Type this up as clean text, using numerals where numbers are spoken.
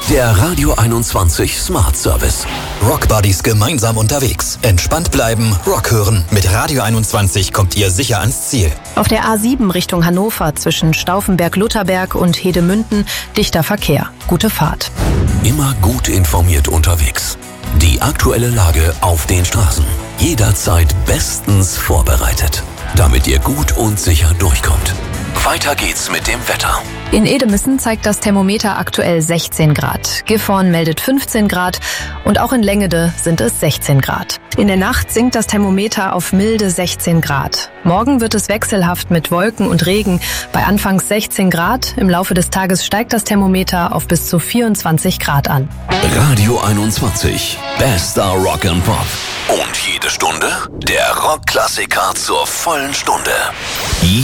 Der Radio 21 Smart Service. Rock Buddies gemeinsam unterwegs. Entspannt bleiben, Rock hören. Mit Radio 21 kommt ihr sicher ans Ziel. Auf der A7 Richtung Hannover zwischen Stauffenberg-Lutherberg und Hedemünden dichter Verkehr. Gute Fahrt. Immer gut informiert unterwegs. Die aktuelle Lage auf den Straßen. Jederzeit bestens vorbereitet, damit ihr gut und sicher durchkommt. Weiter geht's mit dem Wetter. In Edemissen zeigt das Thermometer aktuell 16 Grad. Gifhorn meldet 15 Grad und auch in Längede sind es 16 Grad. In der Nacht sinkt das Thermometer auf milde 16 Grad. Morgen wird es wechselhaft mit Wolken und Regen bei anfangs 16 Grad. Im Laufe des Tages steigt das Thermometer auf bis zu 24 Grad an. Radio 21, bester Rock and Pop. Und jede Stunde der Rockklassiker zur vollen Stunde.